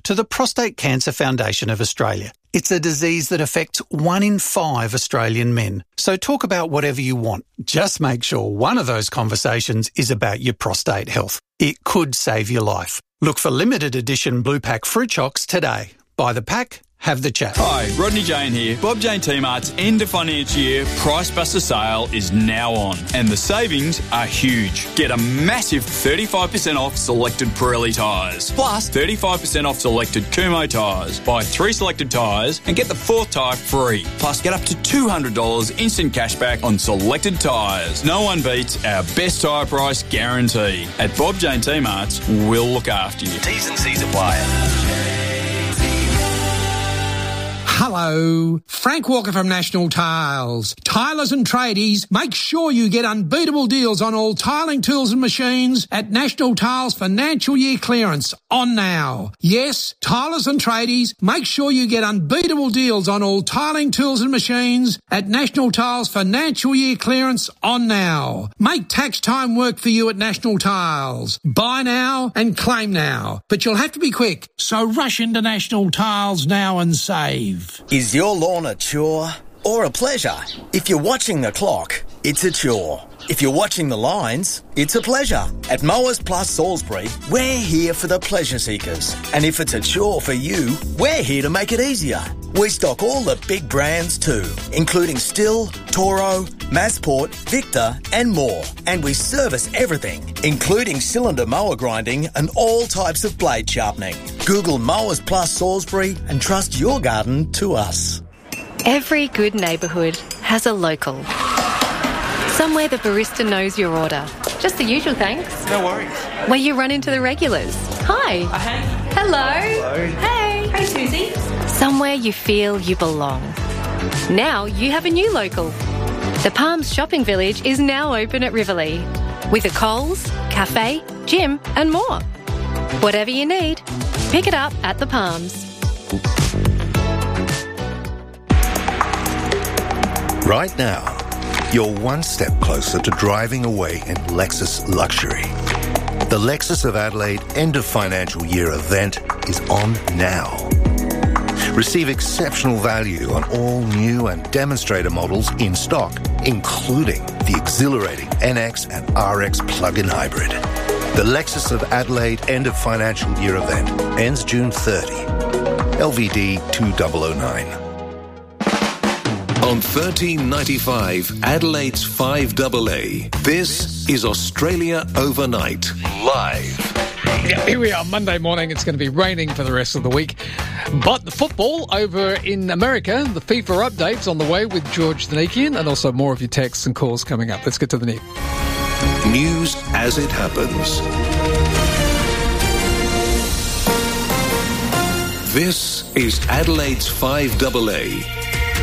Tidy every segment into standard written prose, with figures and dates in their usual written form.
to the Prostate Cancer Foundation of Australia. It's a disease that affects 1 in 5 Australian men. So talk about whatever you want. Just make sure one of those conversations is about your prostate health. It could save your life. Look for limited edition Blue Pack fruit chocks today. Buy the pack, have the chat. Hi, Rodney Jane here. Bob Jane T-Mart's end of financial year Price Buster sale is now on, and the savings are huge. Get a massive 35% off selected Pirelli tyres, plus 35% off selected Kumho tyres. Buy 3 selected tyres and get the 4th tyre free. Plus, get up to $200 instant cashback on selected tyres. No one beats our best tyre price guarantee. At Bob Jane T-Mart's, we'll look after you. T's and C's apply. Hello, Frank Walker from National Tiles. Tilers and tradies, make sure you get unbeatable deals on all tiling tools and machines at National Tiles Financial Year Clearance on now. Yes, tilers and tradies, make sure you get unbeatable deals on all tiling tools and machines at National Tiles Financial Year Clearance on now. Make tax time work for you at National Tiles. Buy now and claim now. But you'll have to be quick, so rush into National Tiles now and save. Is your lawn a chore or a pleasure? If you're watching the clock, it's a chore. If you're watching the lines, it's a pleasure. At Mowers Plus Salisbury, we're here for the pleasure seekers. And if it's a chore for you, we're here to make it easier. We stock all the big brands too, including Stihl, Toro, Massport, Victor and more. And we service everything, including cylinder mower grinding and all types of blade sharpening. Google Mowers Plus Salisbury and trust your garden to us. Every good neighbourhood has a local. Somewhere the barista knows your order. Just the usual thanks. No worries. Where you run into the regulars. Hi. Hey. Hello. Hello. Hey. Hey, Susie. Somewhere you feel you belong. Now you have a new local. The Palms Shopping Village is now open at Riverlea, with a Coles, cafe, gym and more. Whatever you need, pick it up at the Palms. Right now, you're one step closer to driving away in Lexus luxury. The Lexus of Adelaide end of financial year event is on now. Receive exceptional value on all new and demonstrator models in stock, including the exhilarating NX and RX plug-in hybrid. The Lexus of Adelaide end of financial year event ends June 30. LVD 2009. On 1395 Adelaide's 5AA, this is Australia Overnight, live. Yeah, here we are, Monday morning. It's going to be raining for the rest of the week. But the football over in America, the FIFA updates on the way with George Thanikian, and also more of your texts and calls coming up. Let's get to the news. News as it happens. This is Adelaide's 5AA.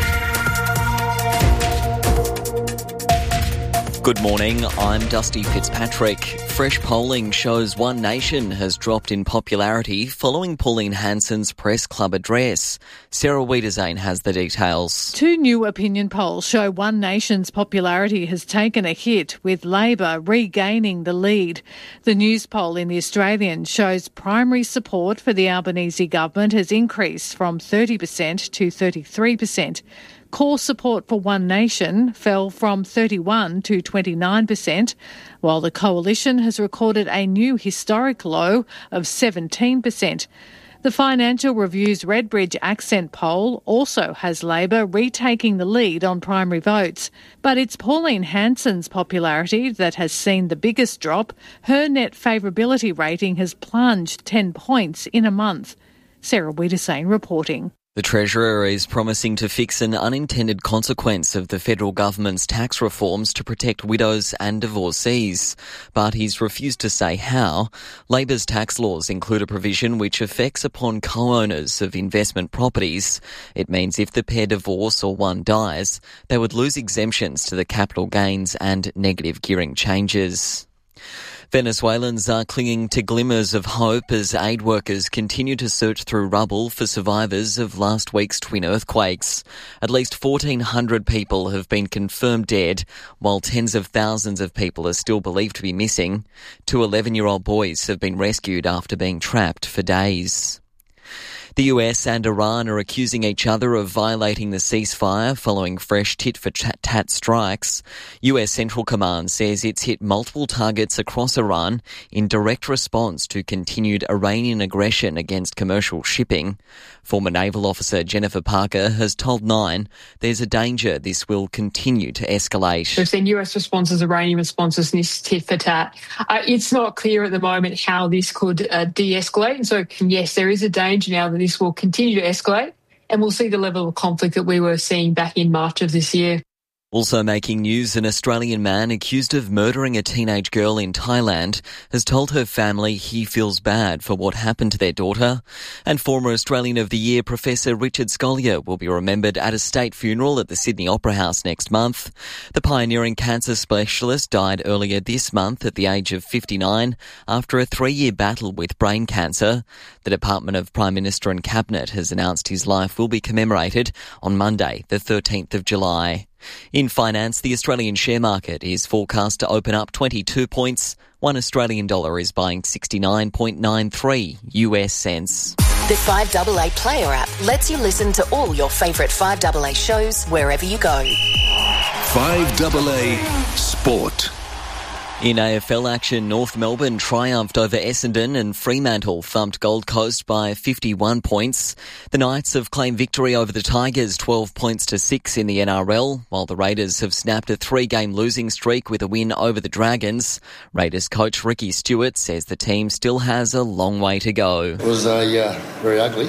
Good morning, I'm Dusty Fitzpatrick. Fresh polling shows One Nation has dropped in popularity following Pauline Hanson's press club address. Sarah Wiedersane has the details. 2 new opinion polls show One Nation's popularity has taken a hit, with Labor regaining the lead. The news poll in The Australian shows primary support for the Albanese government has increased from 30% to 33%. Core support for One Nation fell from 31% to 29%, while the Coalition has recorded a new historic low of 17%. The Financial Review's Redbridge Accent poll also has Labor retaking the lead on primary votes, but it's Pauline Hanson's popularity that has seen the biggest drop. Her net favourability rating has plunged 10 points in a month. Sarah Wiedersane reporting. The Treasurer is promising to fix an unintended consequence of the federal government's tax reforms to protect widows and divorcees, but he's refused to say how. Labor's tax laws include a provision which affects upon co-owners of investment properties. It means if the pair divorce or one dies, they would lose exemptions to the capital gains and negative gearing changes. Venezuelans are clinging to glimmers of hope as aid workers continue to search through rubble for survivors of last week's twin earthquakes. At least 1,400 people have been confirmed dead, while tens of thousands of people are still believed to be missing. 2 11-year-old boys have been rescued after being trapped for days. The US and Iran are accusing each other of violating the ceasefire following fresh tit-for-tat strikes. US Central Command says it's hit multiple targets across Iran in direct response to continued Iranian aggression against commercial shipping. Former naval officer Jennifer Parker has told Nine there's a danger this will continue to escalate. We've seen US responses, Iranian responses, and this tit-for-tat. It's not clear at the moment how this could de-escalate. And so, yes, there is a danger now that this will continue to escalate, and we'll see the level of conflict that we were seeing back in March of this year. Also making news, an Australian man accused of murdering a teenage girl in Thailand has told her family he feels bad for what happened to their daughter. And former Australian of the Year Professor Richard Scolyer will be remembered at a state funeral at the Sydney Opera House next month. The pioneering cancer specialist died earlier this month at the age of 59 after a 3-year battle with brain cancer. The Department of Prime Minister and Cabinet has announced his life will be commemorated on Monday, the 13th of July. In finance, the Australian share market is forecast to open up 22 points. $1 Australian dollar is buying 69.93 US cents. The 5AA Player app lets you listen to all your favourite 5AA shows wherever you go. 5AA Sport. In AFL action, North Melbourne triumphed over Essendon and Fremantle thumped Gold Coast by 51 points. The Knights have claimed victory over the Tigers 12 points to 6 in the NRL, while the Raiders have snapped a 3-game losing streak with a win over the Dragons. Raiders coach Ricky Stewart says the team still has a long way to go. It was very ugly.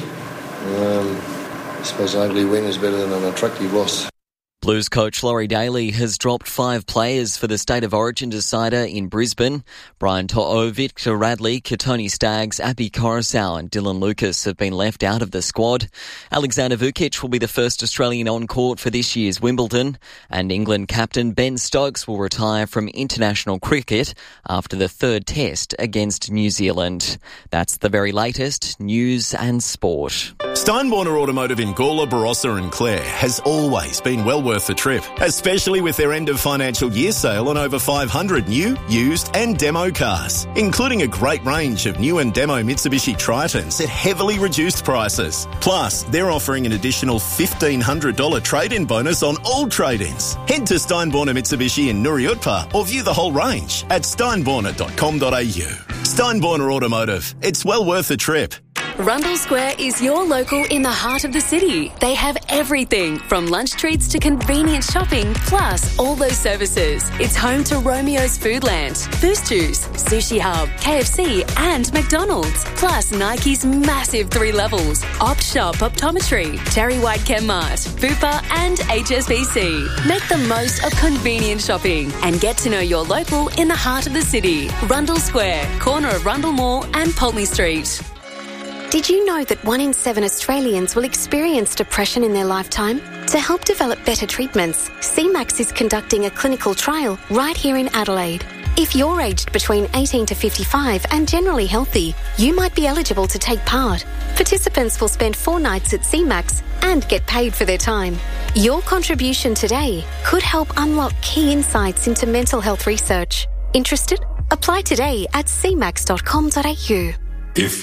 I suppose an ugly win is better than an attractive loss. Blues coach Laurie Daly has dropped 5 players for the State of Origin decider in Brisbane. Brian To'o, Victor Radley, Katoni Staggs, Api Coruscant and Dylan Lucas have been left out of the squad. Alexander Vukic will be the first Australian on court for this year's Wimbledon. And England captain Ben Stokes will retire from international cricket after the 3rd test against New Zealand. That's the very latest news and sport. Steinborner Automotive in Gawler, Barossa and Clare has always been well worth the trip, especially with their end of financial year sale on over 500 new, used and demo cars, including a great range of new and demo Mitsubishi Tritons at heavily reduced prices. Plus, they're offering an additional $1,500 trade-in bonus on all trade-ins. Head to Steinborner Mitsubishi in Nuriutpa or view the whole range at steinborner.com.au. Steinborner Automotive, it's well worth the trip. Rundle Square is your local in the heart of the city. They have everything from lunch treats to convenient shopping, plus all those services. It's home to Romeo's Foodland, Boost Juice, Sushi Hub, KFC and McDonald's, plus Nike's massive 3 levels, Opt Shop Optometry, Terry White Chemmart, Bupa and HSBC. Make the most of convenient shopping and get to know your local in the heart of the city. Rundle Square, corner of Rundle Mall and Pulteney Street. Did you know that 1 in 7 Australians will experience depression in their lifetime? To help develop better treatments, CMAX is conducting a clinical trial right here in Adelaide. If you're aged between 18 to 55 and generally healthy, you might be eligible to take part. Participants will spend 4 nights at CMAX and get paid for their time. Your contribution today could help unlock key insights into mental health research. Interested? Apply today at cmax.com.au.